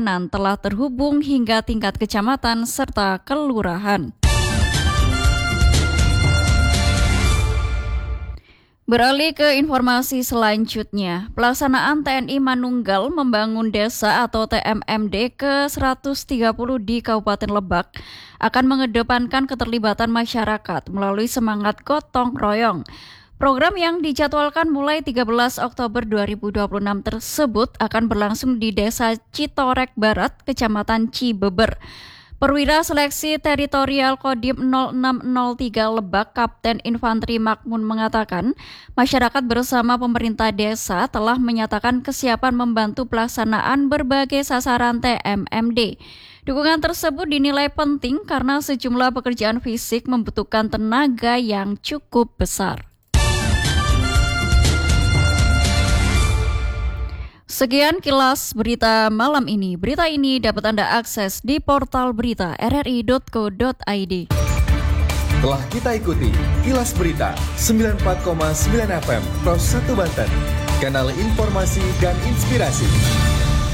telah terhubung hingga tingkat kecamatan serta kelurahan. Beralih ke informasi selanjutnya, pelaksanaan TNI Manunggal Membangun Desa atau TMMD ke-130 di Kabupaten Lebak akan mengedepankan keterlibatan masyarakat melalui semangat gotong royong. Program yang dijadwalkan mulai 13 Oktober 2026 tersebut akan berlangsung di Desa Citorek Barat, Kecamatan Cibeber. Perwira Seleksi Teritorial Kodim 0603 Lebak, Kapten Infanteri Makmun mengatakan, masyarakat bersama pemerintah desa telah menyatakan kesiapan membantu pelaksanaan berbagai sasaran TMMD. Dukungan tersebut dinilai penting karena sejumlah pekerjaan fisik membutuhkan tenaga yang cukup besar. Sekian kilas berita malam ini. Berita ini dapat Anda akses di portal berita rri.co.id. Telah kita ikuti kilas berita 94,9 FM Pros 1 Banten, kanal informasi dan inspirasi.